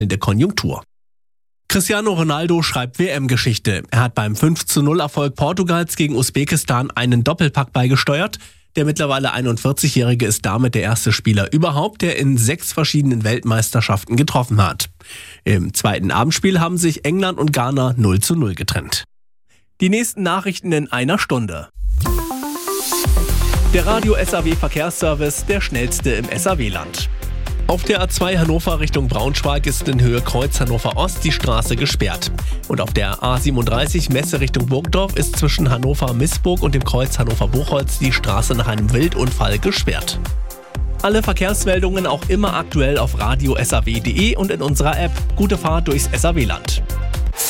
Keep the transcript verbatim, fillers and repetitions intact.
der Konjunktur. Cristiano Ronaldo schreibt W M-Geschichte. Er hat beim fünf zu null Erfolg Portugals gegen Usbekistan einen Doppelpack beigesteuert. Der mittlerweile einundvierzigjährige ist damit der erste Spieler überhaupt, der in sechs verschiedenen Weltmeisterschaften getroffen hat. Im zweiten Abendspiel haben sich England und Ghana null zu null getrennt. Die nächsten Nachrichten in einer Stunde. Der Radio-S A W-Verkehrsservice, der schnellste im S A W-Land. Auf der A zwei Hannover Richtung Braunschweig ist in Höhe Kreuz Hannover Ost die Straße gesperrt. Und auf der A siebenunddreißig Messe Richtung Burgdorf ist zwischen Hannover-Missburg und dem Kreuz Hannover-Buchholz die Straße nach einem Wildunfall gesperrt. Alle Verkehrsmeldungen auch immer aktuell auf radio punkt s a w punkt d e und in unserer App. Gute Fahrt durchs S A W-Land.